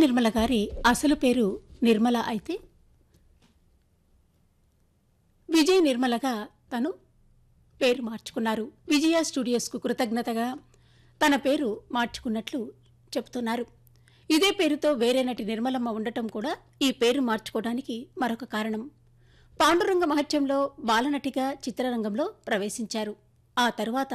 నిర్మల గారి అసలు పేరు నిర్మల అయితే విజయ్ నిర్మలగా తను పేరు మార్చుకున్నారు. విజయ స్టూడియోస్కు కృతజ్ఞతగా తన పేరు మార్చుకున్నట్లు చెబుతున్నారు. ఇదే పేరుతో వేరే నటి నిర్మలమ్మ ఉండటం కూడా ఈ పేరు మార్చుకోవడానికి మరొక కారణం. పాండురంగ మహత్యంలో బాలనటిగా చిత్రరంగంలో ప్రవేశించారు. ఆ తరువాత